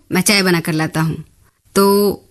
मैं चाय बना कर लाता हूँ। तो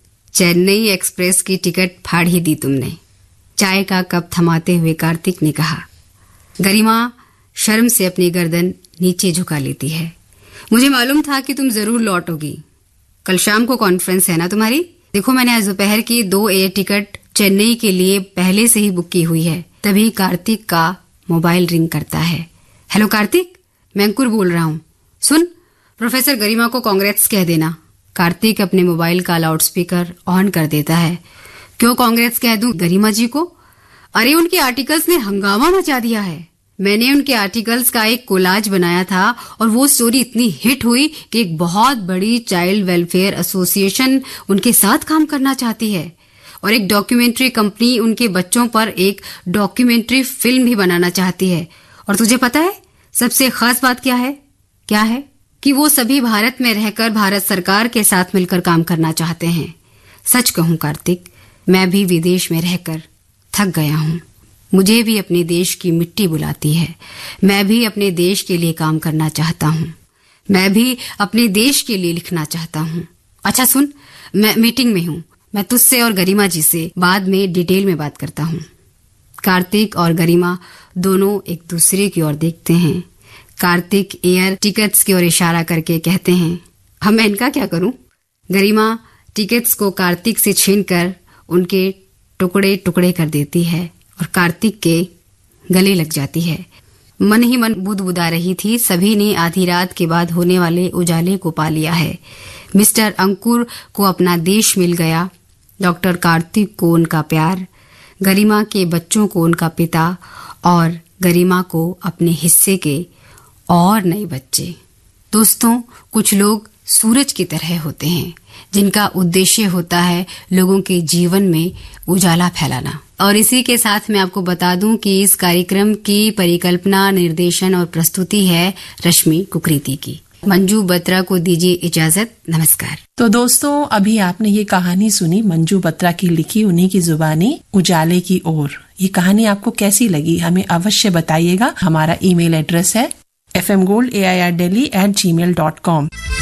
चेन्नई एक्सप्रेस की टिकट फाड़ ही दी तुमने, चाय का कप थमाते हुए कार्तिक ने कहा। गरिमा शर्म से अपनी गर्दन नीचे झुका लेती है। मुझे मालूम था कि तुम जरूर लौटोगी। कल शाम को कॉन्फ्रेंस है ना तुम्हारी? देखो, मैंने आज दोपहर की 2 एयर टिकट चेन्नई के लिए पहले से ही बुक की हुई है। तभी कार्तिक का मोबाइल रिंग करता है। हेलो कार्तिक, मैं अंकुर बोल रहा हूँ। सुन, प्रोफेसर गरिमा को कांग्रेस कह देना। कार्तिक अपने मोबाइल का लाउडस्पीकर ऑन कर देता है। क्यों कांग्रेस कह दूं गरिमा जी को? अरे उनके आर्टिकल्स ने हंगामा मचा दिया है। मैंने उनके आर्टिकल्स का एक कोलाज बनाया था और वो स्टोरी इतनी हिट हुई कि एक बहुत बड़ी चाइल्ड वेलफेयर एसोसिएशन उनके साथ काम करना चाहती है और एक डॉक्यूमेंट्री कंपनी उनके बच्चों पर एक डॉक्यूमेंट्री फिल्म भी बनाना चाहती है। और तुझे पता है सबसे खास बात क्या है? क्या है? कि वो सभी भारत में रहकर भारत सरकार के साथ मिलकर काम करना चाहते हैं। सच कहूं कार्तिक, मैं भी विदेश में रहकर थक गया हूं। मुझे भी अपने देश की मिट्टी बुलाती है। मैं भी अपने देश के लिए काम करना चाहता हूं। मैं भी अपने देश के लिए लिखना चाहता हूं। अच्छा सुन, मैं मीटिंग में हूं। मैं तुझसे और गरिमा जी से बाद में डिटेल में बात करता हूं। कार्तिक और गरिमा दोनों एक दूसरे की ओर देखते हैं। कार्तिक एयर टिकट्स की ओर इशारा करके कहते हैं, हम मैं इनका क्या करूं? गरिमा टिकट्स को कार्तिक से छीनकर उनके टुकड़े टुकड़े कर देती है और कार्तिक के गले लग जाती है। मन ही मन बुदबुदा रही थी, सभी ने आधी रात के बाद होने वाले उजाले को पा लिया है। मिस्टर अंकुर को अपना देश मिल गया, डॉक्टर कार्तिक को उनका प्यार, गरिमा के बच्चों को उनका पिता और गरिमा को अपने हिस्से के और नए बच्चे। दोस्तों, कुछ लोग सूरज की तरह होते हैं जिनका उद्देश्य होता है लोगों के जीवन में उजाला फैलाना। और इसी के साथ मैं आपको बता दूं कि इस कार्यक्रम की परिकल्पना, निर्देशन और प्रस्तुति है रश्मि कुकरेती की। मंजू बत्रा को दीजिए इजाजत। नमस्कार। तो दोस्तों, अभी आपने ये कहानी सुनी मंजू बत्रा की लिखी, उन्हीं की जुबानी, उजाले की ओर। ये कहानी आपको कैसी लगी हमें अवश्य बताइएगा। हमारा ईमेल एड्रेस है fmgold@airdelhi@gmail.com।